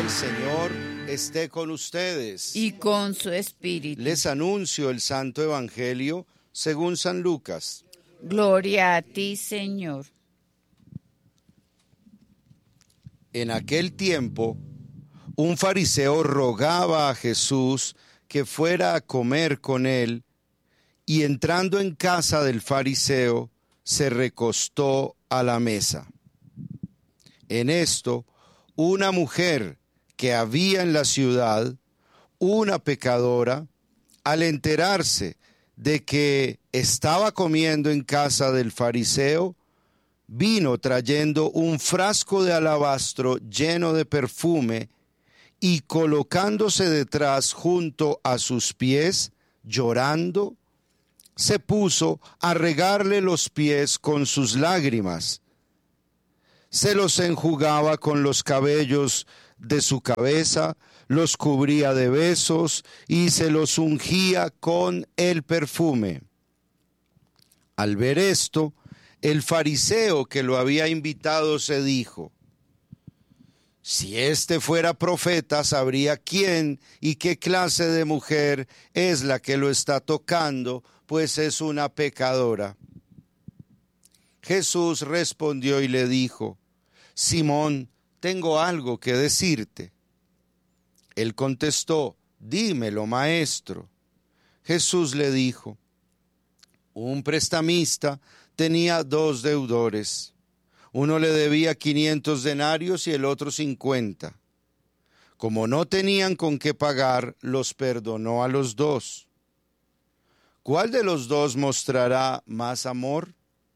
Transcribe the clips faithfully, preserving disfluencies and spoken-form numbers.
El Señor esté con ustedes. Y con su espíritu. Les anuncio el Santo Evangelio según San Lucas. Gloria a ti, Señor. En aquel tiempo, un fariseo rogaba a Jesús que fuera a comer con él, y entrando en casa del fariseo, se recostó a la mesa. En esto, una mujer que había en la ciudad, una pecadora, al enterarse de que estaba comiendo en casa del fariseo, vino trayendo un frasco de alabastro lleno de perfume y colocándose detrás junto a sus pies, llorando, se puso a regarle los pies con sus lágrimas. Se los enjugaba con los cabellos de su cabeza, los cubría de besos y se los ungía con el perfume. Al ver esto, el fariseo que lo había invitado se dijo: si este fuera profeta, sabría quién y qué clase de mujer es la que lo está tocando, pues es una pecadora. Jesús respondió y le dijo: Simón, tengo algo que decirte. Él contestó: dímelo, maestro. Jesús le dijo: un prestamista tenía dos deudores. Uno le debía quinientos denarios y el otro cincuenta. Como no tenían con qué pagar, los perdonó a los dos. ¿Cuál de los dos mostrará más amor?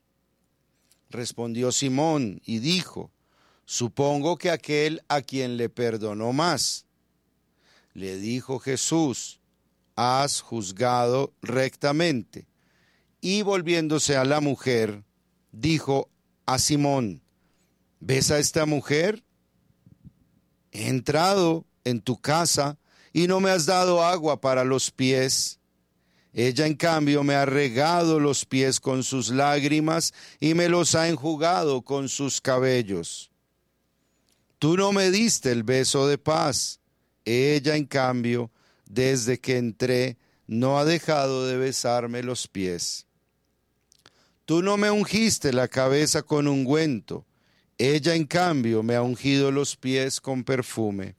Respondió Simón y dijo: supongo que aquel a quien le perdonó más. Le dijo Jesús: has juzgado rectamente. Y volviéndose a la mujer, dijo a Simón: ¿ves a esta mujer? He entrado en tu casa y no me has dado agua para los pies. Ella, en cambio, me ha regado los pies con sus lágrimas y me los ha enjugado con sus cabellos. Tú no me diste el beso de paz. Ella, en cambio, desde que entré, no ha dejado de besarme los pies. Tú no me ungiste la cabeza con ungüento. Ella, en cambio, me ha ungido los pies con perfume.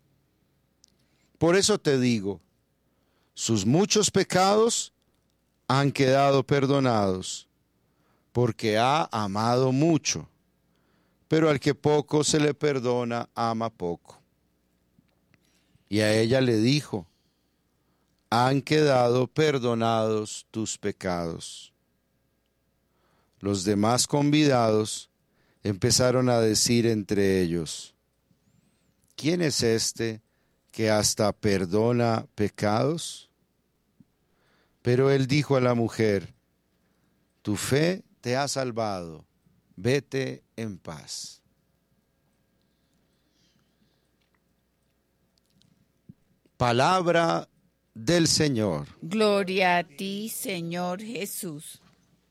Por eso te digo, sus muchos pecados han quedado perdonados, porque ha amado mucho. Pero al que poco se le perdona, ama poco. Y a ella le dijo: han quedado perdonados tus pecados. Los demás convidados empezaron a decir entre ellos: ¿quién es este que hasta perdona pecados? Pero él dijo a la mujer: tu fe te ha salvado, vete en paz. Palabra del Señor. Gloria a ti, Señor Jesús.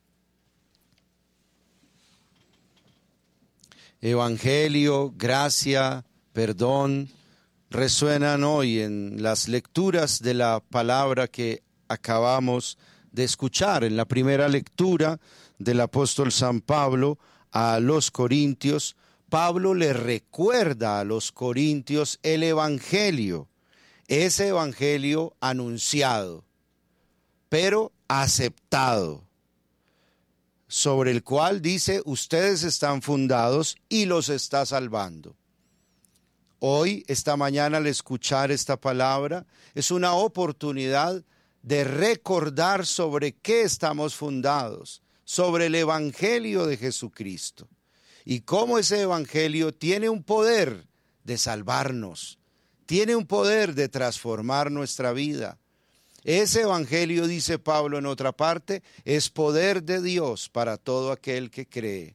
Evangelio, gracia, perdón, resuenan hoy en las lecturas de la palabra que acabamos de escuchar. En la primera lectura del apóstol San Pablo a los Corintios, Pablo le recuerda a los corintios el Evangelio, ese Evangelio anunciado, pero aceptado, sobre el cual dice: ustedes están fundados y los está salvando. Hoy, esta mañana, al escuchar esta palabra, es una oportunidad de recordar sobre qué estamos fundados, sobre el Evangelio de Jesucristo, y cómo ese Evangelio tiene un poder de salvarnos, tiene un poder de transformar nuestra vida. Ese Evangelio, dice Pablo en otra parte, es poder de Dios para todo aquel que cree.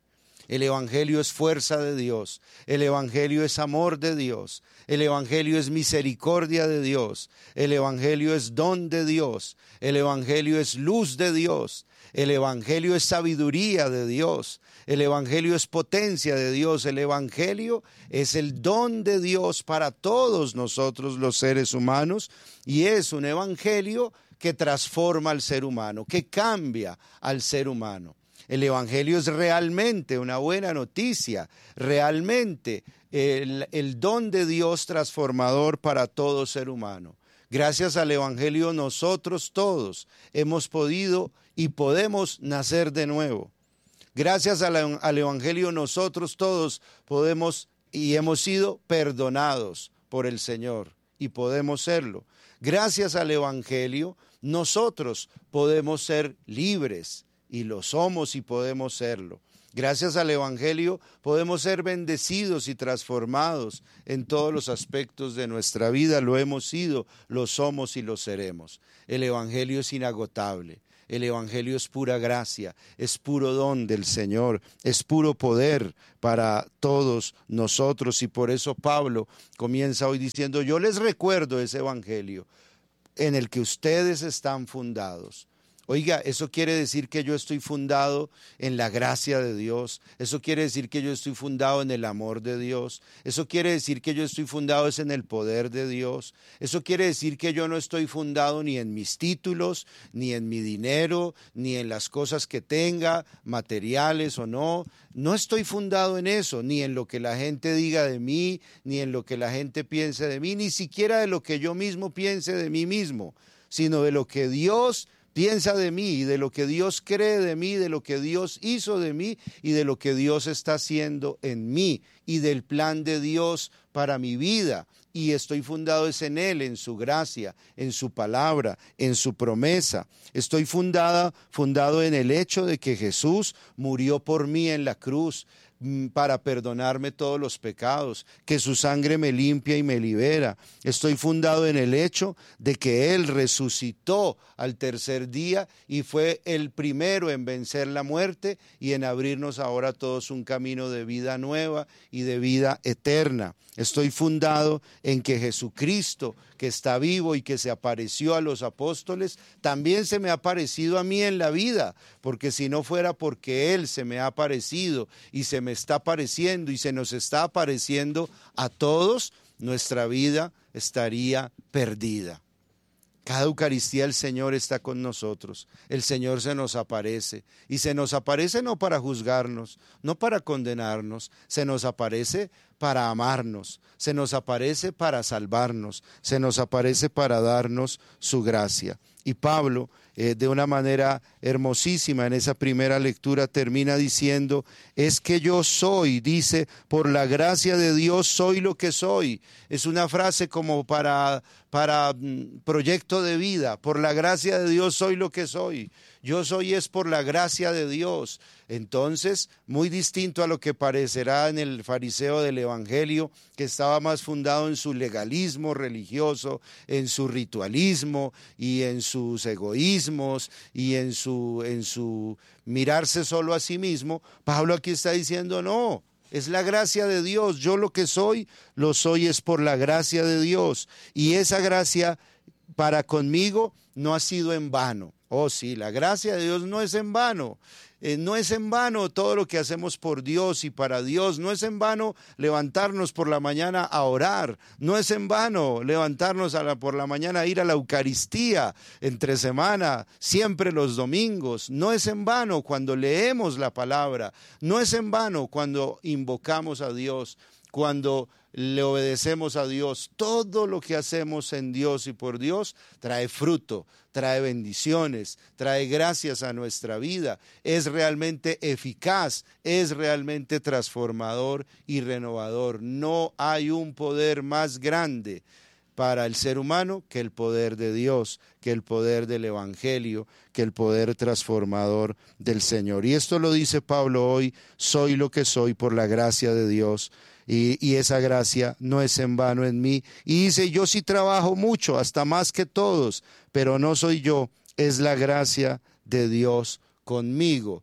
El Evangelio es fuerza de Dios, el Evangelio es amor de Dios, el Evangelio es misericordia de Dios, el Evangelio es don de Dios, el Evangelio es luz de Dios, el Evangelio es sabiduría de Dios, el Evangelio es potencia de Dios, el Evangelio es el don de Dios para todos nosotros los seres humanos, y es un Evangelio que transforma al ser humano, que cambia al ser humano. El Evangelio es realmente una buena noticia, realmente el, el don de Dios transformador para todo ser humano. Gracias al Evangelio nosotros todos hemos podido y podemos nacer de nuevo. Gracias al, al Evangelio nosotros todos podemos y hemos sido perdonados por el Señor y podemos serlo. Gracias al Evangelio nosotros podemos ser libres y lo somos y podemos serlo. Gracias al Evangelio podemos ser bendecidos y transformados en todos los aspectos de nuestra vida. Lo hemos sido, lo somos y lo seremos. El Evangelio es inagotable. El Evangelio es pura gracia, es puro don del Señor, es puro poder para todos nosotros. Y por eso Pablo comienza hoy diciendo: yo les recuerdo ese Evangelio en el que ustedes están fundados. Oiga, eso quiere decir que yo estoy fundado en la gracia de Dios, eso quiere decir que yo estoy fundado en el amor de Dios, eso quiere decir que yo estoy fundado es en el poder de Dios, eso quiere decir que yo no estoy fundado ni en mis títulos, ni en mi dinero, ni en las cosas que tenga, materiales o no. No estoy fundado en eso, ni en lo que la gente diga de mí, ni en lo que la gente piense de mí, ni siquiera de lo que yo mismo piense de mí mismo, sino de lo que Dios piensa de mí, y de lo que Dios cree de mí, de lo que Dios hizo de mí y de lo que Dios está haciendo en mí y del plan de Dios para mi vida. Y estoy fundado es en Él, en su gracia, en su palabra, en su promesa. Estoy fundada, fundado en el hecho de que Jesús murió por mí en la cruz para perdonarme todos los pecados, que su sangre me limpia y me libera. Estoy fundado en el hecho de que Él resucitó al tercer día y fue el primero en vencer la muerte y en abrirnos ahora a todos un camino de vida nueva y de vida eterna. Estoy fundado en que Jesucristo, que está vivo y que se apareció a los apóstoles, también se me ha aparecido a mí en la vida, porque si no fuera porque Él se me ha aparecido y se me está apareciendo y se nos está apareciendo a todos, nuestra vida estaría perdida. Cada Eucaristía el Señor está con nosotros, el Señor se nos aparece y se nos aparece no para juzgarnos, no para condenarnos, se nos aparece para amarnos, se nos aparece para salvarnos, se nos aparece para darnos su gracia. Y Pablo, eh, de una manera hermosísima en esa primera lectura, termina diciendo: es que yo soy, dice, por la gracia de Dios soy lo que soy. Es una frase como para, para mm, proyecto de vida. Por la gracia de Dios soy lo que soy. Yo soy es por la gracia de Dios. Entonces, muy distinto a lo que parecerá en el fariseo del Evangelio, que estaba más fundado en su legalismo religioso, en su ritualismo y en sus egoísmos y en su, en su mirarse solo a sí mismo. Pablo aquí está diciendo: no, es la gracia de Dios. Yo lo que soy, lo soy es por la gracia de Dios. Y esa gracia para conmigo no ha sido en vano. Oh sí, la gracia de Dios no es en vano. Eh, no es en vano todo lo que hacemos por Dios y para Dios. No es en vano levantarnos por la mañana a orar. No es en vano levantarnos a la, por la mañana a ir a la Eucaristía entre semana, siempre los domingos. No es en vano cuando leemos la palabra. No es en vano cuando invocamos a Dios, cuando le obedecemos a Dios. Todo lo que hacemos en Dios y por Dios trae fruto, trae bendiciones, trae gracias a nuestra vida. Es realmente eficaz, es realmente transformador y renovador. No hay un poder más grande para el ser humano que el poder de Dios, que el poder del Evangelio, que el poder transformador del Señor. Y esto lo dice Pablo hoy: soy lo que soy por la gracia de Dios. Y, y esa gracia no es en vano en mí. Y dice: yo sí trabajo mucho, hasta más que todos, pero no soy yo, es la gracia de Dios conmigo.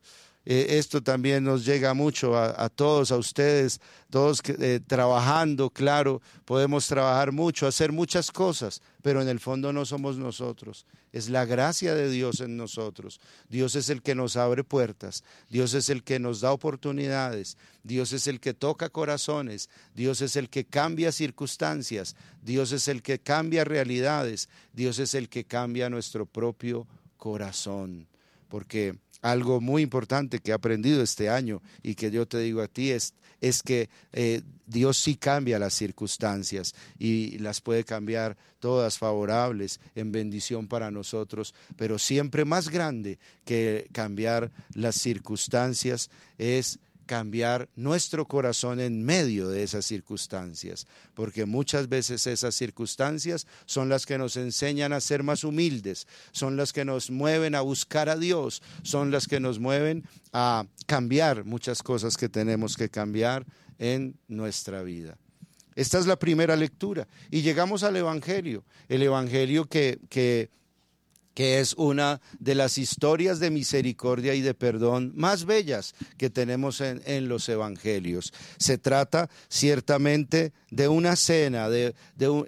Eh, esto también nos llega mucho a, a todos, a ustedes, todos que, eh, trabajando, claro, podemos trabajar mucho, hacer muchas cosas, pero en el fondo no somos nosotros, es la gracia de Dios en nosotros. Dios es el que nos abre puertas, Dios es el que nos da oportunidades, Dios es el que toca corazones, Dios es el que cambia circunstancias, Dios es el que cambia realidades, Dios es el que cambia nuestro propio corazón, porque algo muy importante que he aprendido este año y que yo te digo a ti es, es que eh, Dios sí cambia las circunstancias y las puede cambiar todas favorables en bendición para nosotros, pero siempre más grande que cambiar las circunstancias es cambiar nuestro corazón en medio de esas circunstancias, porque muchas veces esas circunstancias son las que nos enseñan a ser más humildes, son las que nos mueven a buscar a Dios, son las que nos mueven a cambiar muchas cosas que tenemos que cambiar en nuestra vida. Esta es la primera lectura y llegamos al Evangelio, el Evangelio que, que que es una de las historias de misericordia y de perdón más bellas que tenemos en, en los evangelios. Se trata ciertamente de una cena, de, de un,